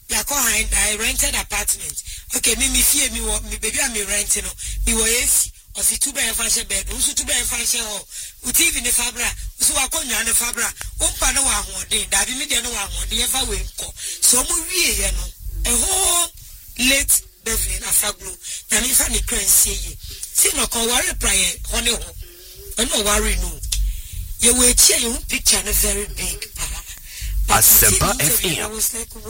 I rented apartment. Okay, me fear me baby I'm renting no. Me wo AC. Or see 2 bedroom bedroom, so 2 bedroom hall. With even the fabra, so I call you on the fabra. Umpa no one day, that be me no one day ever will call. So we a whole late Beverly Afaglo. Now if I need see ye. See no call worry prayer, honey ho. No worry no. You will cheer your picture very big. Asempa FM.